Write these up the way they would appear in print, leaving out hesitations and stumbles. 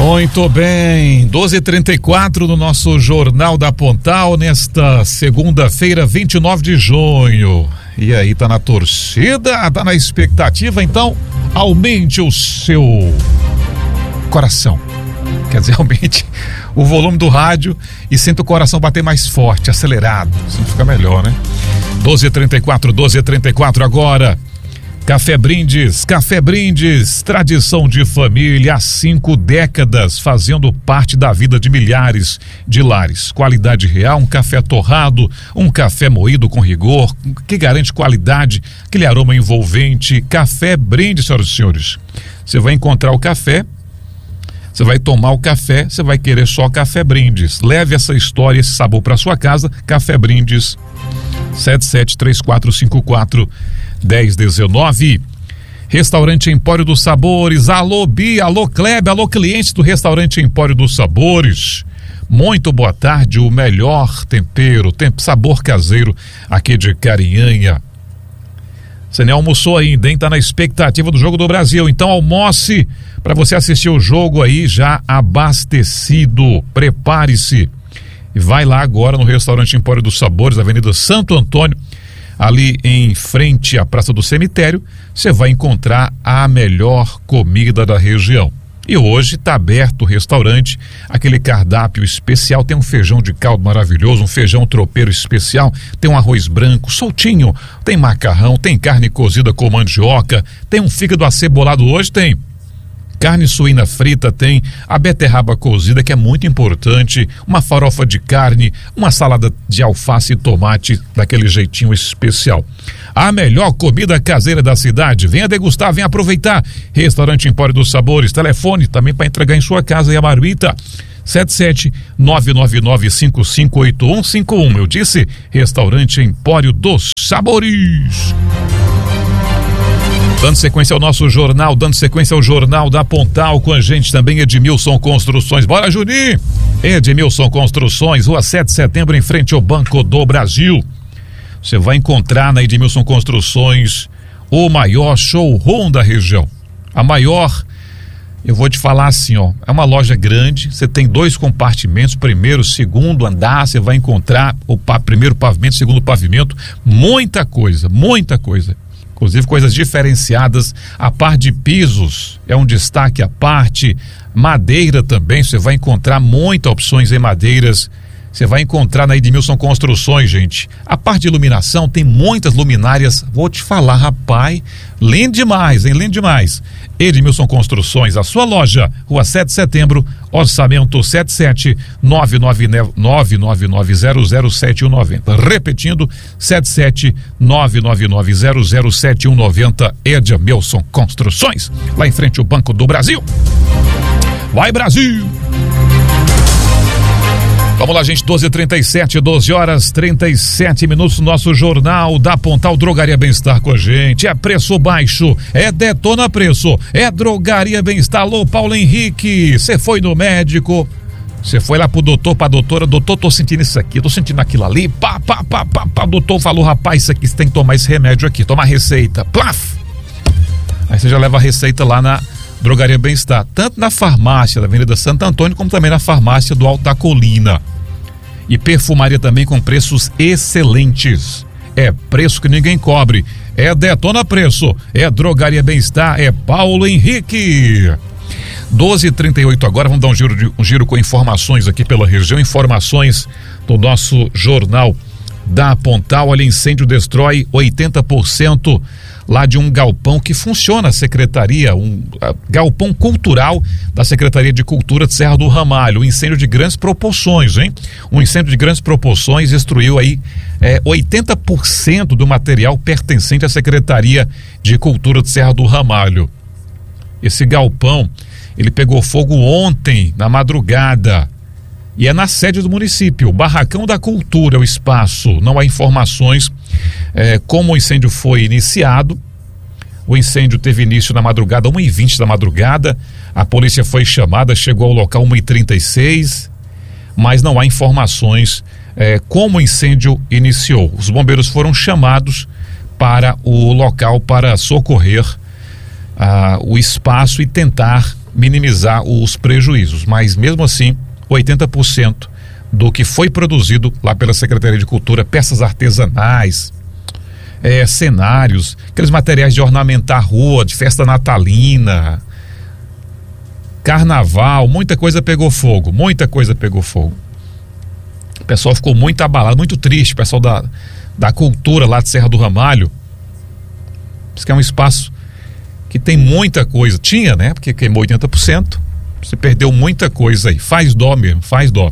Muito bem, 12h34 no nosso Jornal da Pontal, nesta segunda-feira, 29 de junho. E aí, tá na torcida, tá na expectativa, então aumente o seu coração. Quer dizer, aumente o volume do rádio e sinta o coração bater mais forte, acelerado. Assim fica melhor, né? 12h34 agora. Café Brindes, tradição de família há 5 décadas, fazendo parte da vida de milhares de lares. Qualidade real, um café torrado, um café moído com rigor, que garante qualidade, aquele aroma envolvente. Café Brindes, senhoras e senhores. Você vai encontrar o café, você vai tomar o café, você vai querer só Café Brindes. Leve essa história, esse sabor para sua casa. Café Brindes, 7734541019. Restaurante Empório dos Sabores. Alô Bia, alô Kleber, alô clientes do Restaurante Empório dos Sabores. Muito boa tarde, o melhor tempero, sabor caseiro aqui de Carinhanha. Você nem almoçou ainda, hein? Tá na expectativa do Jogo do Brasil, então almoce para você assistir o jogo aí já abastecido. Prepare-se e vai lá agora no Restaurante Empório dos Sabores, Avenida Santo Antônio, ali em frente à Praça do Cemitério. Você vai encontrar a melhor comida da região. E hoje está aberto o restaurante, aquele cardápio especial. Tem um feijão de caldo maravilhoso, um feijão tropeiro especial, tem um arroz branco soltinho, tem macarrão, tem carne cozida com mandioca, tem um fígado acebolado hoje, tem carne suína frita, tem a beterraba cozida, que é muito importante, uma farofa de carne, uma salada de alface e tomate daquele jeitinho especial. A melhor comida caseira da cidade. Venha degustar, venha aproveitar. Restaurante Empório dos Sabores. Telefone também para entregar em sua casa, e a marmita 77999558151. Eu disse Restaurante Empório dos Sabores. Dando sequência ao nosso jornal, dando sequência ao Jornal da Pontal, com a gente também Edmilson Construções. Bora, Juninho! Edmilson Construções, Rua 7 de Setembro, em frente ao Banco do Brasil. Você vai encontrar na Edmilson Construções o maior showroom da região. A maior, eu vou te falar assim, ó, é uma loja grande, você tem 2 compartimentos, primeiro, segundo andar, você vai encontrar o primeiro pavimento, segundo pavimento, muita coisa. Inclusive coisas diferenciadas, a par de pisos é um destaque à parte, madeira também, você vai encontrar muitas opções em madeiras, você vai encontrar na Edmilson Construções, gente. A parte de iluminação, tem muitas luminárias, vou te falar, rapaz, lindo demais, hein, lindo demais. Edmilson Construções, a sua loja, Rua 7 de Setembro, orçamento 77999007190. Repetindo, 77999007190. Edmilson Construções, lá em frente ao Banco do Brasil. Vai, Brasil! Vamos lá, gente, 12h37, 12h37, nosso Jornal da Pontal. Drogaria Bem-Estar com a gente, é preço baixo, é detona preço, é Drogaria Bem-Estar. Alô, Paulo Henrique, você foi no médico, você foi lá pro doutor, pra doutora, doutor, tô sentindo isso aqui, tô sentindo aquilo ali, doutor falou, rapaz, isso aqui, você tem que tomar esse remédio aqui, toma a receita, plaf! Aí você já leva a receita lá na Drogaria Bem-Estar, tanto na farmácia da Avenida Santo Antônio, como também na farmácia do Alto da Colina. E perfumaria também com preços excelentes. É preço que ninguém cobre. É detona preço. É Drogaria Bem-Estar. É Paulo Henrique. 12h38 agora. Vamos dar um giro com informações aqui pela região. Informações do nosso Jornal da Pontal. Olha, incêndio destrói 80% lá de um galpão que funciona a secretaria, um galpão cultural da Secretaria de Cultura de Serra do Ramalho. Um incêndio de grandes proporções, hein? Um incêndio de grandes proporções destruiu aí 80% do material pertencente à Secretaria de Cultura de Serra do Ramalho. Esse galpão, ele pegou fogo ontem, na madrugada, e é na sede do município, Barracão da Cultura, o espaço. Não há informações como o incêndio foi iniciado. O incêndio teve início na madrugada, 1h20 da madrugada. A polícia foi chamada, chegou ao local 1h36, mas não há informações como o incêndio iniciou. Os bombeiros foram chamados para o local para socorrer o espaço e tentar minimizar os prejuízos, mas mesmo assim 80% do que foi produzido lá pela Secretaria de Cultura, peças artesanais, cenários, aqueles materiais de ornamentar a rua, de festa natalina, carnaval, muita coisa pegou fogo. O pessoal ficou muito abalado, muito triste, o pessoal da cultura lá de Serra do Ramalho. Diz que é um espaço que tem muita coisa, tinha, né? Porque queimou 80%, você perdeu muita coisa aí, faz dó mesmo, faz dó.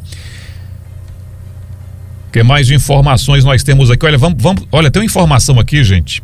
Que mais de informações nós temos aqui? Olha, tem uma informação aqui, gente,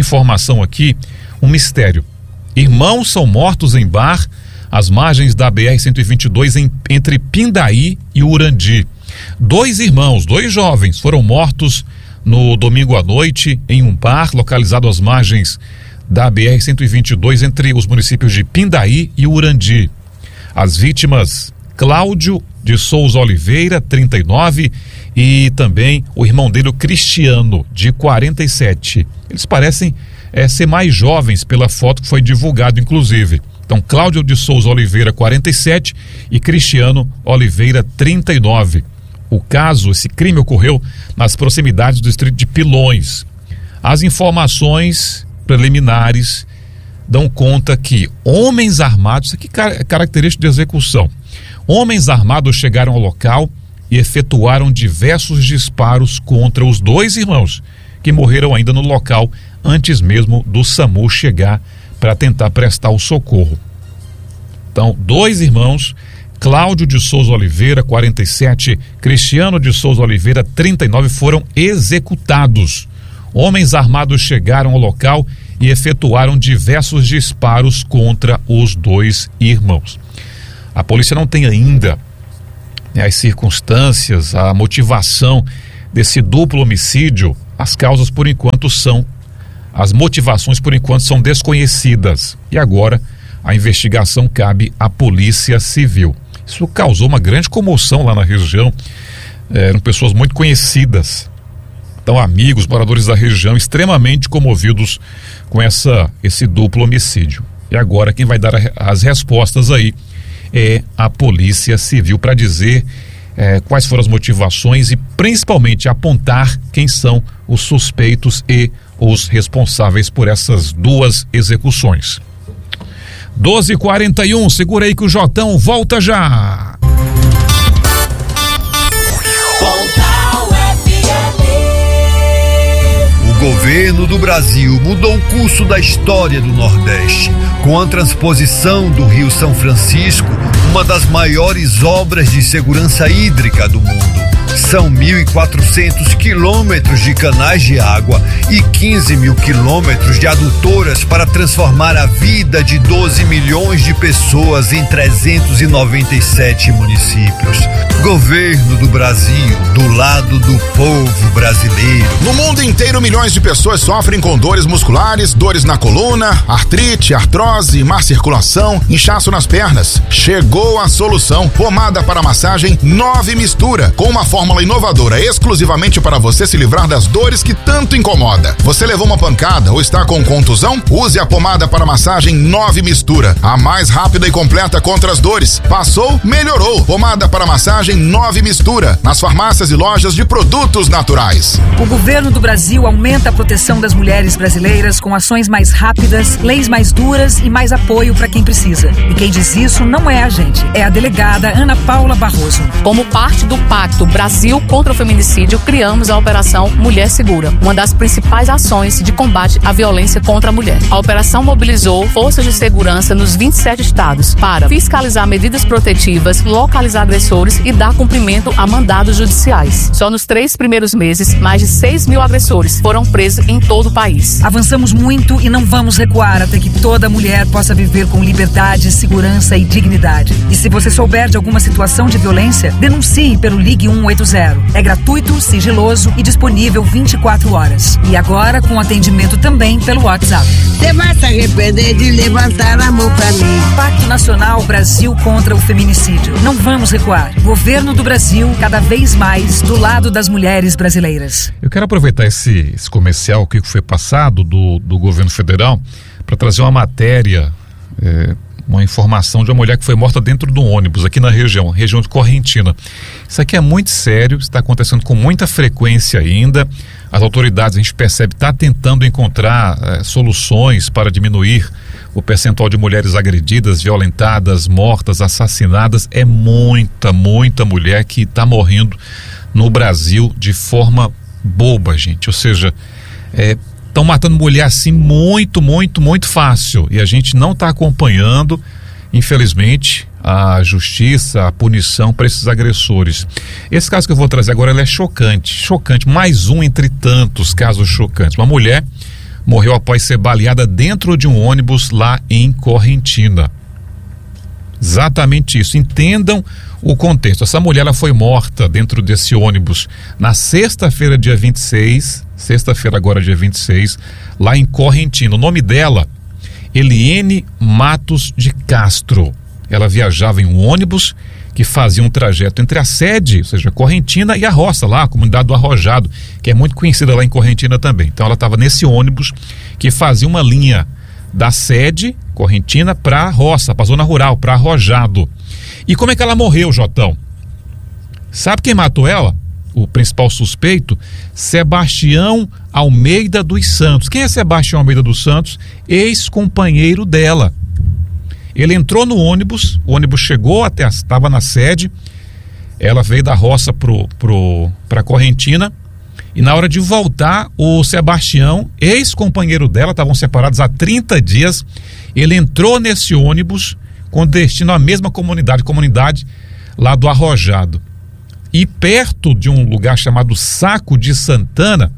um mistério. Irmãos são mortos em bar às margens da BR-122 entre Pindaí e Urandi. 2 irmãos, 2 jovens foram mortos no domingo à noite em um bar localizado às margens da BR-122 entre os municípios de Pindaí e Urandi. As vítimas, Cláudio de Souza Oliveira, 39, e também o irmão dele, o Cristiano, de 47. Eles parecem ser mais jovens pela foto que foi divulgada, inclusive. Então, Cláudio de Souza Oliveira, 47, e Cristiano Oliveira, 39. Esse crime ocorreu nas proximidades do distrito de Pilões. As informações preliminares dão conta que homens armados, isso aqui é característico de execução, homens armados chegaram ao local e efetuaram diversos disparos contra os 2 irmãos, que morreram ainda no local antes mesmo do SAMU chegar para tentar prestar o socorro. Então, 2 irmãos, Cláudio de Souza Oliveira, 47, Cristiano de Souza Oliveira, 39, foram executados. Homens armados chegaram ao local e efetuaram diversos disparos contra os 2 irmãos. A polícia não tem ainda as circunstâncias, a motivação desse duplo homicídio. As motivações por enquanto são desconhecidas. E agora a investigação cabe à Polícia Civil. Isso causou uma grande comoção lá na região. Eram pessoas muito conhecidas. Então, amigos, moradores da região, extremamente comovidos com esse duplo homicídio. E agora quem vai dar as respostas aí é a Polícia Civil, para dizer quais foram as motivações e principalmente apontar quem são os suspeitos e os responsáveis por essas 2 execuções. 12h41, segura aí que o Jotão volta já. O governo do Brasil mudou o curso da história do Nordeste com a transposição do Rio São Francisco, uma das maiores obras de segurança hídrica do mundo. São 1.400 quilômetros de canais de água e 15 mil quilômetros de adutoras para transformar a vida de 12 milhões de pessoas em 397 municípios. Governo do Brasil, do lado do povo brasileiro. No mundo inteiro, milhões de pessoas sofrem com dores musculares, dores na coluna, artrite, artrose, má circulação, inchaço nas pernas. Chegou a solução. Pomada para massagem 9 Mistura, com uma fórmula inovadora exclusivamente para você se livrar das dores que tanto incomoda. Você levou uma pancada ou está com contusão? Use a pomada para massagem 9 Mistura, a mais rápida e completa contra as dores. Passou? Melhorou. Pomada para massagem 9 Mistura, nas farmácias e lojas de produtos naturais. O governo do Brasil aumenta a proteção das mulheres brasileiras com ações mais rápidas, leis mais duras e mais apoio para quem precisa. E quem diz isso não é a gente, é a delegada Ana Paula Barroso. Como parte do Pacto Brasil contra o Feminicídio, criamos a Operação Mulher Segura, uma das principais ações de combate à violência contra a mulher. A operação mobilizou forças de segurança nos 27 estados para fiscalizar medidas protetivas, localizar agressores e dar cumprimento a mandados judiciais. Só nos 3 primeiros meses, mais de 6 mil agressores foram presos em todo o país. Avançamos muito e não vamos recuar até que toda mulher possa viver com liberdade, segurança e dignidade. E se você souber de alguma situação de violência, denuncie pelo Ligue 180. É gratuito, sigiloso e disponível 24 horas. E agora com atendimento também pelo WhatsApp. Você vai se arrepender de levantar a mão pra mim. Pacto Nacional Brasil contra o Feminicídio. Não vamos recuar. Governo do Brasil, cada vez mais do lado das mulheres brasileiras. Eu quero aproveitar esse comercial que foi passado do governo federal para trazer uma matéria, uma informação de uma mulher que foi morta dentro de um ônibus aqui na região de Correntina. Isso aqui é muito sério, está acontecendo com muita frequência ainda. As autoridades, a gente percebe, está tentando encontrar soluções para diminuir o percentual de mulheres agredidas, violentadas, mortas, assassinadas. É muita mulher que está morrendo no Brasil de forma boba, gente. Ou seja, estão matando mulher assim muito fácil, e a gente não está acompanhando, infelizmente, a justiça, a punição para esses agressores. Esse caso que eu vou trazer agora, ele é chocante, mais um entre tantos casos chocantes. Uma mulher morreu após ser baleada dentro de um ônibus lá em Correntina. Exatamente isso, entendam o contexto. Essa mulher, ela foi morta dentro desse ônibus na sexta-feira, dia 26, agora dia 26, lá em Correntina. O nome dela, Eliene Matos de Castro. Ela viajava em um ônibus que fazia um trajeto entre a sede, ou seja, Correntina, e a roça lá, a comunidade do Arrojado, que é muito conhecida lá em Correntina também. Então ela estava nesse ônibus que fazia uma linha da sede, Correntina, para a roça, para a zona rural, para Arrojado. E como é que ela morreu, Jotão? Sabe quem matou ela? O principal suspeito, Sebastião Almeida dos Santos. Quem é Sebastião Almeida dos Santos? Ex-companheiro dela. Ele entrou no ônibus, o ônibus chegou estava na sede, ela veio da roça para Correntina, e na hora de voltar, o Sebastião, ex-companheiro dela, estavam separados há 30 dias, ele entrou nesse ônibus com destino à mesma comunidade lá do Arrojado. E perto de um lugar chamado Saco de Santana,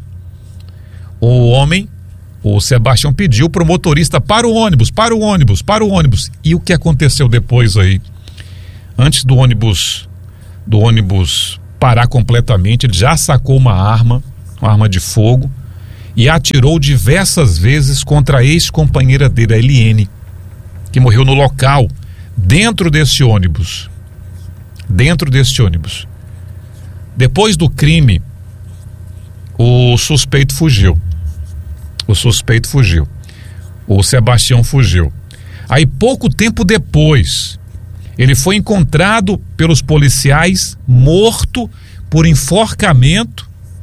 o Sebastião pediu para o motorista: para o ônibus. E o que aconteceu depois aí? Antes do ônibus parar completamente, ele já sacou uma arma de fogo, e atirou diversas vezes contra a ex-companheira dele, a Eliene, que morreu no local, dentro desse ônibus. Depois do crime, o suspeito fugiu. O Sebastião fugiu. Aí, pouco tempo depois, ele foi encontrado pelos policiais morto por enforcamento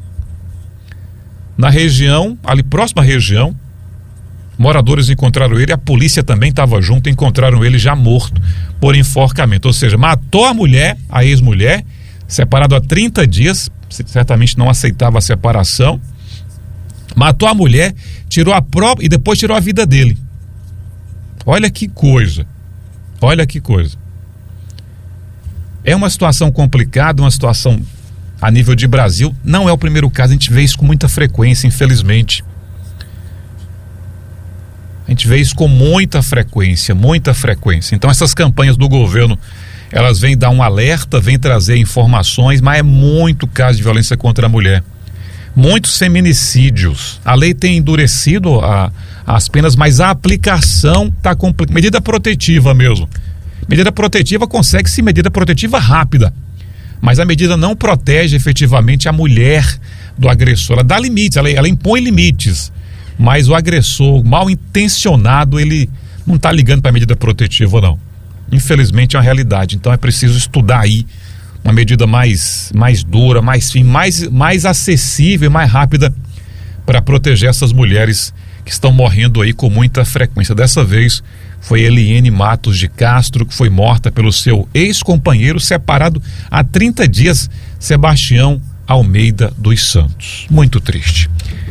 na região, ali próxima à região. Moradores encontraram ele, a polícia também estava junto, encontraram ele já morto por enforcamento. Ou seja, matou a mulher, a ex-mulher, separado há 30 dias, certamente não aceitava a separação. Matou a mulher, tirou a própria e depois tirou a vida dele. Olha que coisa. É uma situação complicada, uma situação a nível de Brasil. Não é o primeiro caso, a gente vê isso com muita frequência, infelizmente. A gente vê isso com muita frequência. Então essas campanhas do governo, elas vêm dar um alerta, vêm trazer informações, mas é muito caso de violência contra a mulher. Muitos feminicídios. A lei tem endurecido as penas, mas a aplicação está complicada. Medida protetiva mesmo. Medida protetiva consegue-se medida protetiva rápida, mas a medida não protege efetivamente a mulher do agressor. Ela dá limites, ela impõe limites, mas o agressor mal intencionado, ele não está ligando para a medida protetiva, não. Infelizmente é uma realidade. Então é preciso estudar aí uma medida mais dura, mais firme, mais acessível e mais rápida para proteger essas mulheres que estão morrendo aí com muita frequência. Dessa vez foi Eliene Matos de Castro, que foi morta pelo seu ex-companheiro, separado há 30 dias, Sebastião Almeida dos Santos. Muito triste.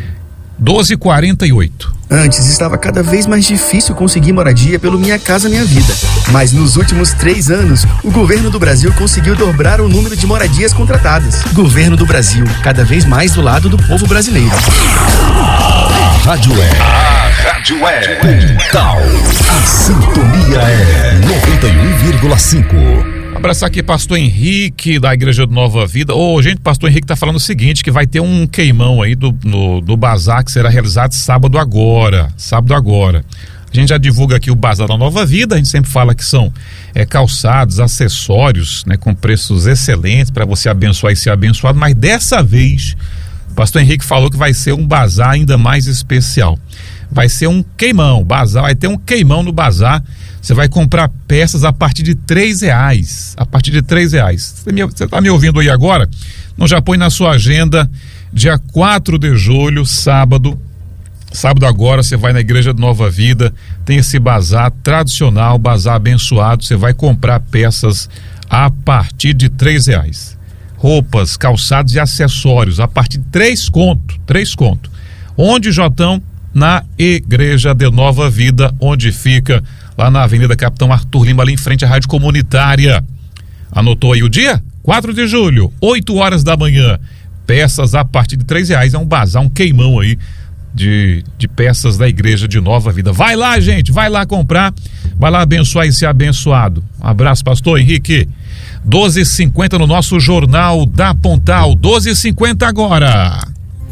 12h48. Antes estava cada vez mais difícil conseguir moradia pelo Minha Casa Minha Vida. Mas nos últimos 3 anos, o governo do Brasil conseguiu dobrar o número de moradias contratadas. Governo do Brasil, cada vez mais do lado do povo brasileiro. A Rádio é Pontal. A sintonia é 91,5. Abraçar aqui pastor Henrique da Igreja do Nova Vida. Gente, pastor Henrique tá falando o seguinte, que vai ter um queimão aí do bazar que será realizado sábado agora. A gente já divulga aqui o bazar da Nova Vida, a gente sempre fala que são calçados, acessórios, né, com preços excelentes para você abençoar e ser abençoado, mas dessa vez o pastor Henrique falou que vai ser um bazar ainda mais especial. vai ser um queimão, bazar, vai ter um queimão no bazar. Você vai comprar peças a partir de R$3, a partir de R$3. Você está me ouvindo aí agora? Então já põe na sua agenda, dia 4 de julho, sábado agora, você vai na Igreja de Nova Vida, tem esse bazar tradicional, bazar abençoado, você vai comprar peças a partir de R$3. Roupas, calçados e acessórios a partir de R$3. Onde, Jotão? Na Igreja de Nova Vida, onde fica lá na Avenida Capitão Arthur Lima, ali em frente à Rádio Comunitária. Anotou aí o dia? 4 de julho, 8 horas da manhã. Peças a partir de R$3. É um bazar, um queimão aí de peças da Igreja de Nova Vida. Vai lá, gente, vai lá comprar, vai lá abençoar e ser abençoado. Um abraço, pastor Henrique. 12h50 no nosso Jornal da Pontal. 12h50 agora.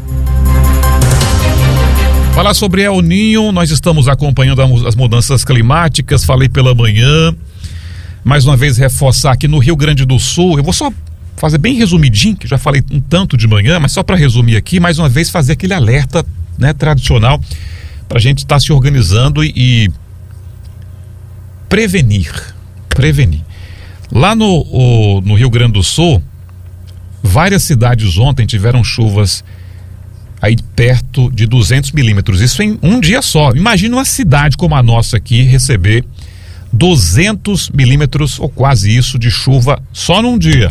Falar sobre El Ninho, nós estamos acompanhando as mudanças climáticas, falei pela manhã, mais uma vez reforçar aqui no Rio Grande do Sul, eu vou só fazer bem resumidinho, que já falei um tanto de manhã, mas só para resumir aqui, mais uma vez fazer aquele alerta, né, tradicional, para a gente estar se organizando e prevenir. Lá no Rio Grande do Sul, várias cidades ontem tiveram chuvas aí perto de 200 milímetros, isso em um dia só. Imagina uma cidade como a nossa aqui receber 200 milímetros ou quase isso de chuva só num dia.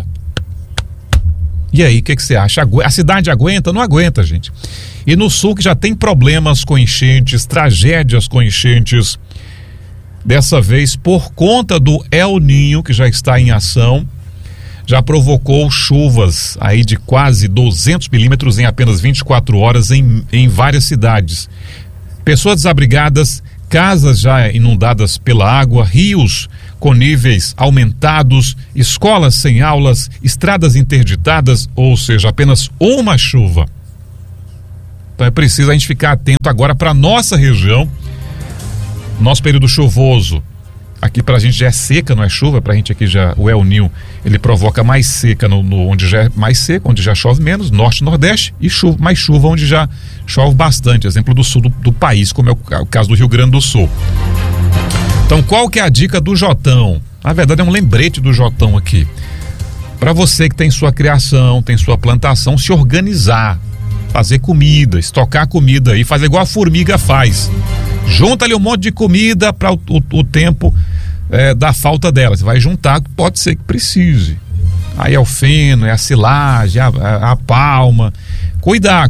E aí, o que você acha? A cidade aguenta? Não aguenta, gente. E no sul, que já tem problemas com enchentes, tragédias com enchentes, dessa vez por conta do El Ninho, que já está em ação, já provocou chuvas aí de quase 200 milímetros em apenas 24 horas em várias cidades. Pessoas desabrigadas, casas já inundadas pela água, rios com níveis aumentados, escolas sem aulas, estradas interditadas, ou seja, apenas uma chuva. Então é preciso a gente ficar atento agora para a nossa região, nosso período chuvoso. Aqui pra gente já é seca, não é chuva, pra gente aqui já, o El Ninho, ele provoca mais seca onde já é mais seco, onde já chove menos, norte e nordeste, e mais chuva onde já chove bastante, exemplo do sul do país, como é o caso do Rio Grande do Sul. Então qual que é a dica do Jotão? Na verdade é um lembrete do Jotão aqui, para você que tem sua criação, tem sua plantação, se organizar, fazer comida, estocar comida e fazer igual a formiga faz. Junta ali um monte de comida para o tempo da falta dela. Você vai juntar, pode ser que precise. Aí é o feno, é a silagem, a palma. Cuidar.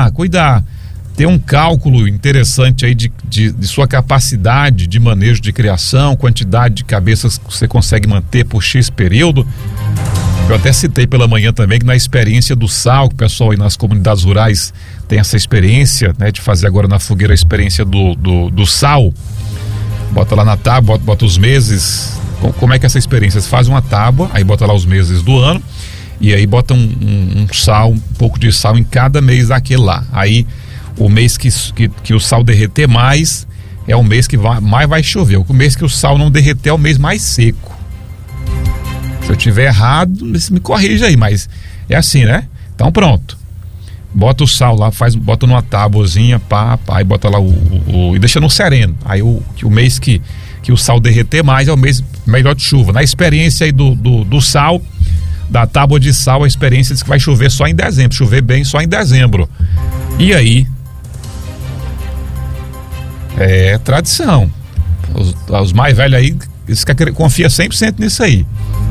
Ter um cálculo interessante aí de sua capacidade de manejo de criação, quantidade de cabeças que você consegue manter por X período. Eu até citei pela manhã também que na experiência do sal, que o pessoal aí nas comunidades rurais tem essa experiência, né, de fazer agora na fogueira a experiência do sal. Bota lá na tábua, bota os meses. Como é que é essa experiência? Você faz uma tábua, aí bota lá os meses do ano, e aí bota um sal, um pouco de sal em cada mês daquele lá. Aí o mês que o sal derreter mais é o mês que mais vai chover. O mês que o sal não derreter é o mês mais seco. Se eu tiver errado, me corrija aí, mas é assim, né? Então pronto. Bota o sal lá, bota numa tábuazinha, aí bota lá e deixa no sereno. Aí o mês que o sal derreter mais é o mês melhor de chuva. Na experiência aí do sal, da tábua de sal, a experiência diz que vai chover só em dezembro, chover bem só em dezembro. E aí, é tradição. Os mais velhos aí, eles confiam 100% nisso aí.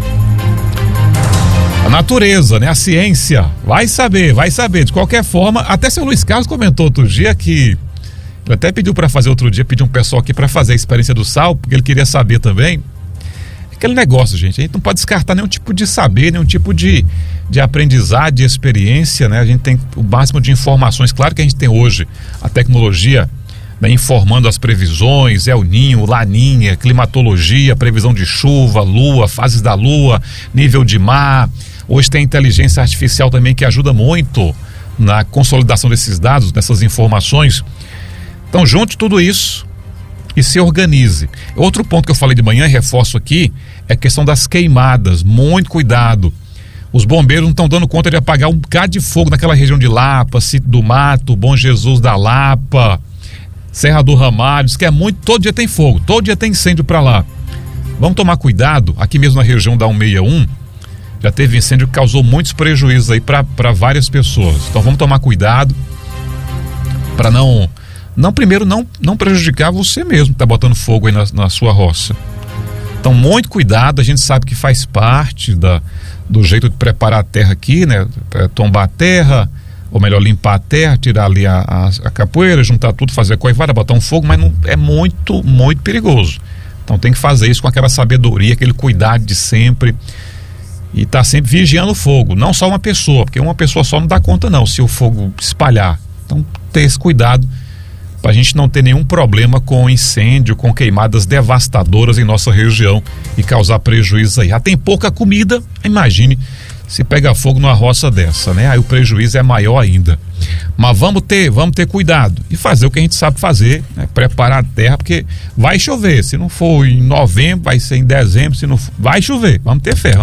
A natureza, né? A ciência, vai saber. De qualquer forma, até seu Luiz Carlos comentou outro dia que ele até pediu para fazer outro dia, pediu um pessoal aqui para fazer a experiência do sal, porque ele queria saber também. Aquele negócio, gente, a gente não pode descartar nenhum tipo de saber, nenhum tipo de aprendizado, de experiência, né? A gente tem o máximo de informações. Claro que a gente tem hoje a tecnologia, né, informando as previsões, El Ninho, Laninha, climatologia, previsão de chuva, lua, fases da lua, nível de mar. Hoje tem inteligência artificial também que ajuda muito na consolidação desses dados, dessas informações. Então junte tudo isso e se organize. Outro ponto que eu falei de manhã e reforço aqui é a questão das queimadas. Muito cuidado. Os bombeiros não estão dando conta de apagar um bocado de fogo naquela região de Lapa, Sítio do Mato, Bom Jesus da Lapa. Serra do Ramalho, diz que é muito, todo dia tem fogo, todo dia tem incêndio para lá. Vamos tomar cuidado, aqui mesmo na região da 161, já teve incêndio que causou muitos prejuízos aí para várias pessoas. Então vamos tomar cuidado para primeiro não prejudicar você mesmo que tá botando fogo aí na sua roça. Então muito cuidado, a gente sabe que faz parte do jeito de preparar a terra aqui, né? Tombar a terra, ou melhor, limpar a terra, tirar ali a capoeira, juntar tudo, fazer a coivada, botar um fogo, mas não, é muito, muito perigoso. Então tem que fazer isso com aquela sabedoria, aquele cuidado de sempre, e tá sempre vigiando o fogo, não só uma pessoa, porque uma pessoa só não dá conta não, se o fogo espalhar. Então ter esse cuidado para a gente não ter nenhum problema com incêndio, com queimadas devastadoras em nossa região e causar prejuízo aí. Já tem pouca comida, imagine se pega fogo numa roça dessa, né? Aí o prejuízo é maior ainda. Mas vamos ter cuidado e fazer o que a gente sabe fazer, né? Preparar a terra, porque vai chover. Se não for em novembro, vai ser em dezembro. Se não for, vai chover. Vamos ter fé.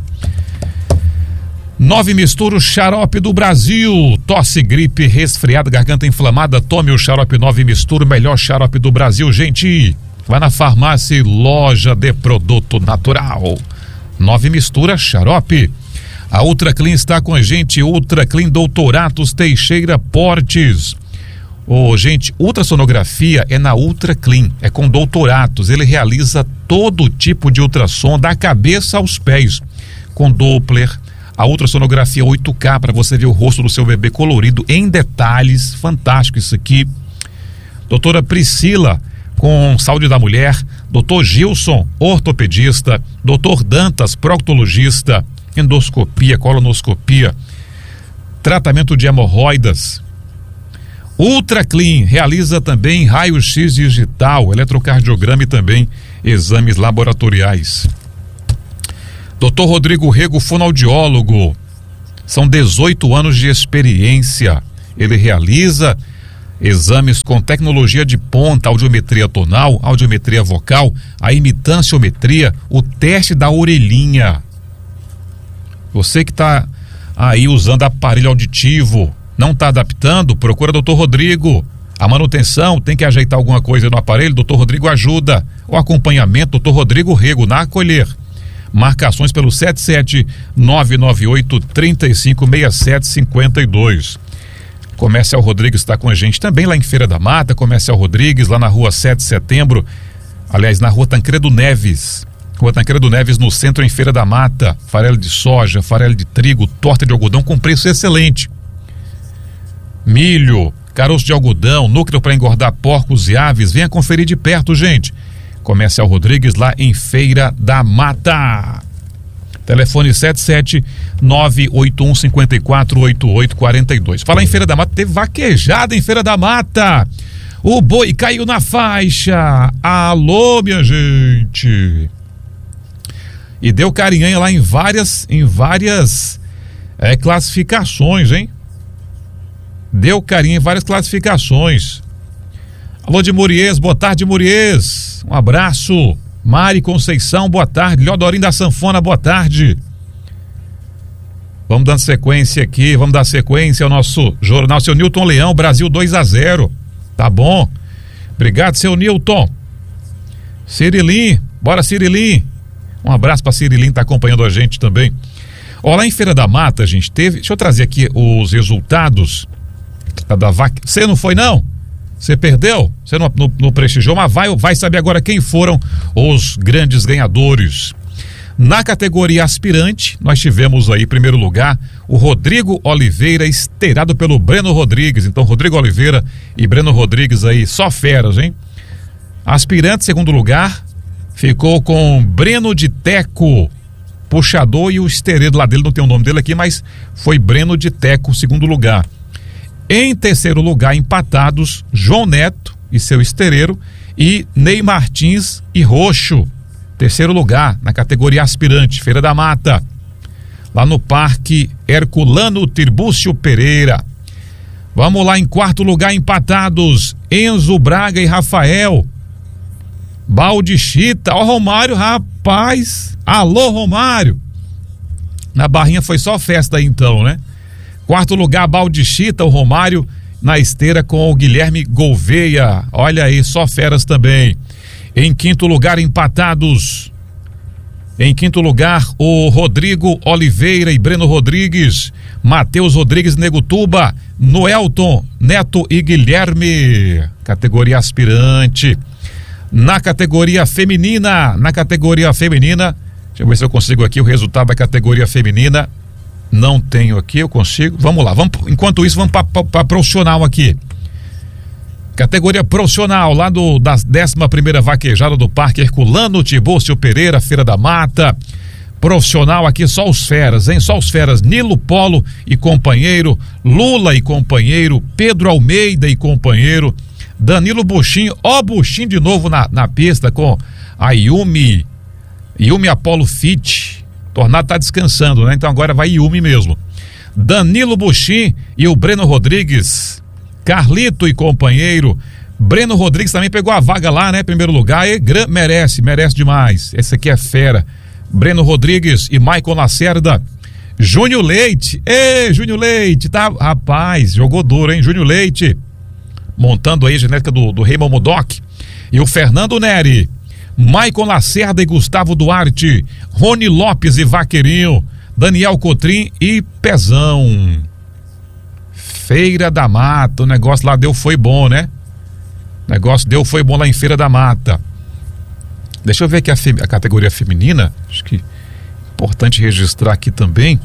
9 Mistura, o xarope do Brasil. Tosse, gripe, resfriado, garganta inflamada. Tome o xarope 9 Mistura, o melhor xarope do Brasil, gente. Vai na farmácia e loja de produto natural. 9 Mistura, xarope. A Ultra Clean está com a gente, Ultra Clean Dr. Atos Teixeira Portes. Gente, ultrassonografia é na Ultra Clean, é com Dr. Atos. Ele realiza todo tipo de ultrassom, da cabeça aos pés, com Doppler, a ultrassonografia 8K, para você ver o rosto do seu bebê colorido em detalhes. Fantástico isso aqui. Doutora Priscila, com saúde da mulher. Doutor Gilson, ortopedista. Doutor Dantas, proctologista. Endoscopia, colonoscopia, tratamento de hemorroidas. Ultra Clean realiza também raio-x digital, eletrocardiograma e também exames laboratoriais. Dr. Rodrigo Rego, fonoaudiólogo, são 18 anos de experiência. Ele realiza exames com tecnologia de ponta, audiometria tonal, audiometria vocal, a imitanciometria, o teste da orelhinha. Você que está aí usando aparelho auditivo, não está adaptando, procura Dr. Rodrigo. A manutenção, tem que ajeitar alguma coisa no aparelho, Dr. Rodrigo ajuda. O acompanhamento, Dr. Rodrigo Rego, na Acolher. Marcações pelo 77998-356752. Comercial Rodrigues está com a gente também lá em Feira da Mata. Comercial Rodrigues, lá na rua 7 de setembro, aliás, na rua Tancredo Neves. Rua Tancredo Neves, no centro, em Feira da Mata. Farelo de soja, farelo de trigo, torta de algodão com preço excelente. Milho, caroço de algodão, núcleo para engordar porcos e aves. Venha conferir de perto, gente. Comercial Rodrigues, lá em Feira da Mata. Telefone 77981548842. Fala em Feira da Mata, teve vaquejada em Feira da Mata. O boi caiu na faixa. Alô, minha gente. E deu carinhanha lá em várias classificações, hein? Deu carinha em várias classificações. Alô de Muriez, boa tarde, Muriez. Um abraço. Mari Conceição, boa tarde. Leodorim da Sanfona, boa tarde. Vamos dando sequência aqui, vamos dar sequência ao nosso jornal. Seu Nilton Leão, Brasil 2-0. Tá bom. Obrigado, seu Nilton. Cirilim, bora Cirilim. Um abraço para Cirilim, tá acompanhando a gente também. Ó, lá em Feira da Mata, a gente teve, deixa eu trazer aqui os resultados da vaca. Você não foi não? Você perdeu? Você não prestigiou, mas vai saber agora quem foram os grandes ganhadores. Na categoria aspirante, nós tivemos aí, em primeiro lugar, o Rodrigo Oliveira, esteirado pelo Breno Rodrigues. Então, Rodrigo Oliveira e Breno Rodrigues aí, só feras, hein? Aspirante, segundo lugar, ficou com Breno de Teco, puxador, e o esteireiro lá dele, não tem o nome dele aqui, mas foi Breno de Teco, segundo lugar. Em terceiro lugar, empatados, João Neto e seu esteireiro e Ney Martins e Roxo. Terceiro lugar, na categoria aspirante, Feira da Mata. Lá no Parque Herculano Tirbúcio Pereira. Vamos lá, em quarto lugar, empatados, Enzo Braga e Rafael. Balde Chita, ó Romário, rapaz. Alô, Romário. Na Barrinha foi só festa aí então, né? Quarto lugar, Balde Chita, o Romário na esteira com o Guilherme Gouveia. Olha aí, só feras também. Em quinto lugar, empatados. Em quinto lugar, o Rodrigo Oliveira e Breno Rodrigues, Matheus Rodrigues Negutuba, Noelton, Neto e Guilherme. Categoria aspirante. Na categoria feminina, deixa eu ver se eu consigo aqui o resultado da categoria feminina. Não tenho aqui, eu consigo. Vamos lá, enquanto isso vamos para profissional aqui. Categoria profissional, lá da 11ª vaquejada do Parque Herculano Tibúrcio Pereira, Feira da Mata. Profissional aqui, só os feras, hein? Só os feras. Nilo Polo e companheiro, Lula e companheiro, Pedro Almeida e companheiro, Danilo Buchinho, Buchinho de novo na pista com a Yumi Apollo Fit. Tornado tá descansando, né? Então agora vai Yumi mesmo. Danilo Buchinho e o Breno Rodrigues, Carlito e companheiro. Breno Rodrigues também pegou a vaga lá, né? Primeiro lugar, e merece demais. Esse aqui é fera. Breno Rodrigues e Maicon Lacerda. Júnior Leite, Júnior Leite, tá? Rapaz, jogou duro, hein? Júnior Leite, montando aí a genética do Raymond Modoc. E o Fernando Neri, Maicon Lacerda e Gustavo Duarte, Rony Lopes e Vaqueirinho, Daniel Cotrim e Pezão. Feira da Mata, o negócio lá foi bom, né? O negócio foi bom lá em Feira da Mata. Deixa eu ver aqui a categoria feminina, acho que é importante registrar aqui também.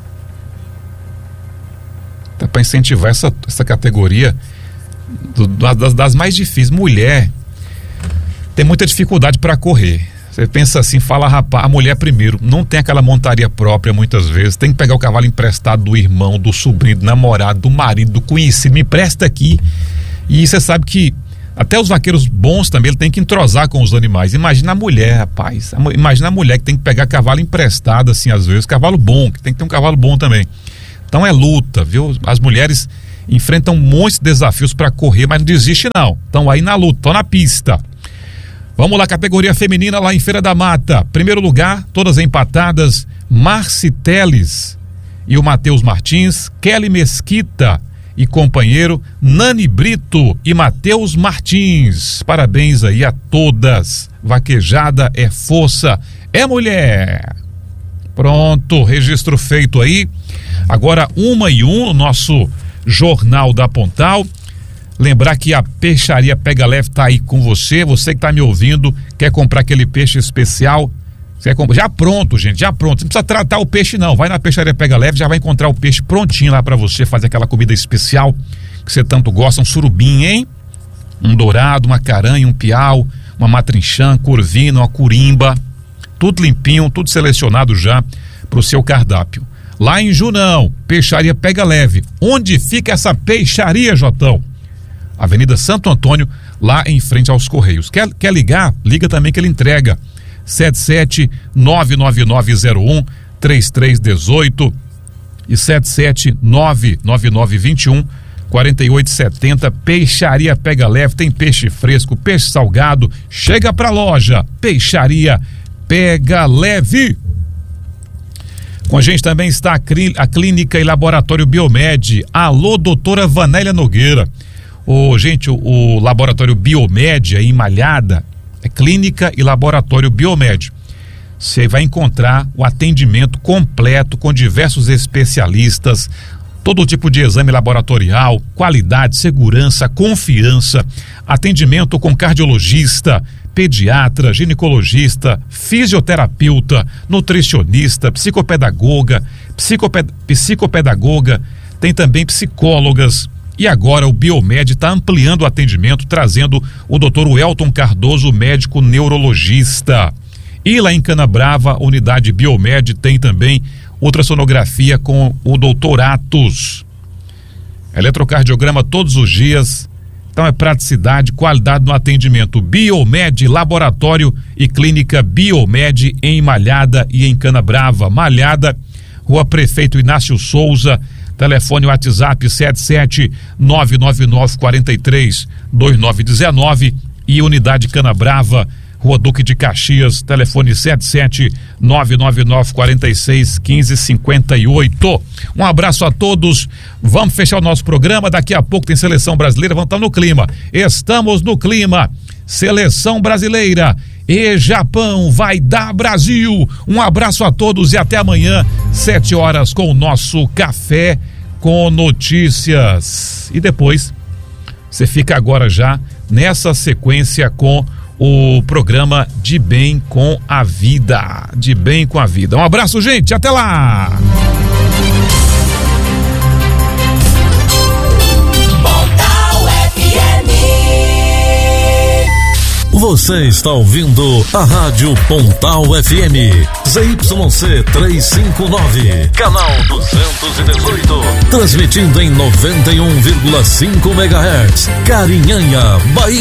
Tá para incentivar essa categoria das mais difíceis. Mulher tem muita dificuldade para correr. Você pensa assim, fala, rapaz, a mulher primeiro não tem aquela montaria própria muitas vezes, tem que pegar o cavalo emprestado do irmão, do sobrinho, do namorado, do marido, do conhecido, me empresta aqui. E você sabe que até os vaqueiros bons também, ele tem que entrosar com os animais. Imagina a mulher, rapaz, imagina a mulher que tem que pegar cavalo emprestado assim às vezes, cavalo bom, que tem que ter um cavalo bom também. Então é luta, viu? As mulheres enfrentam muitos desafios para correr, mas não desiste não, estão aí na luta, estão na pista. Vamos lá, categoria feminina lá em Feira da Mata. Primeiro lugar, todas empatadas, Marci Teles e o Matheus Martins, Kelly Mesquita e companheiro, Nani Brito e Matheus Martins. Parabéns aí a todas. Vaquejada é força, é mulher. Pronto, registro feito aí. Agora 1:01 no nosso Jornal da Pontal. Lembrar que a Peixaria Pega Leve tá aí com você que tá me ouvindo, quer comprar aquele peixe especial, já pronto, gente, já pronto, não precisa tratar o peixe não, vai na Peixaria Pega Leve, já vai encontrar o peixe prontinho lá para você fazer aquela comida especial que você tanto gosta, um surubim, hein? Um dourado, uma caranha, um piau, uma matrinchã, curvina, uma curimba, tudo limpinho, tudo selecionado já pro seu cardápio. Lá em Junão, Peixaria Pega Leve. Onde fica essa peixaria, Jotão? Avenida Santo Antônio, lá em frente aos Correios. Quer ligar? Liga também que ele entrega. 77-99901-3318 e 77-99921-4870. Peixaria Pega Leve, tem peixe fresco, peixe salgado. Chega pra loja, Peixaria Pega Leve. Com a gente também está a Clínica e Laboratório Biomed. Alô, doutora Vanélia Nogueira. Gente, o Laboratório Biomed aí em Malhada é Clínica e Laboratório Biomed. Você vai encontrar o atendimento completo com diversos especialistas, todo tipo de exame laboratorial, qualidade, segurança, confiança, atendimento com cardiologista, pediatra, ginecologista, fisioterapeuta, nutricionista, psicopedagoga, tem também psicólogas. E agora o Biomed está ampliando o atendimento, trazendo o Dr. Welton Cardoso, médico neurologista. E lá em Canabrava, a unidade Biomed tem também ultrassonografia com o Dr. Atos. Eletrocardiograma todos os dias. Então é praticidade, qualidade no atendimento. Biomed, Laboratório e Clínica Biomed em Malhada e em Canabrava. Malhada, Rua Prefeito Inácio Souza, telefone WhatsApp 77-999-43-2919 e unidade Canabrava, Rua Duque de Caxias, telefone 77999461558. Um abraço a todos. Vamos fechar o nosso programa. Daqui a pouco tem seleção brasileira. Vamos estar no clima. Estamos no clima. Seleção brasileira e Japão, vai dar Brasil. Um abraço a todos e até amanhã, 7 horas, com o nosso Café com Notícias. E depois, você fica agora já nessa sequência com o programa De Bem com a Vida. De Bem com a Vida. Um abraço, gente. Até lá! Você está ouvindo a Rádio Pontal FM, ZYC 359, canal 218, transmitindo em 91,5 MHz, Carinhanha, Bahia.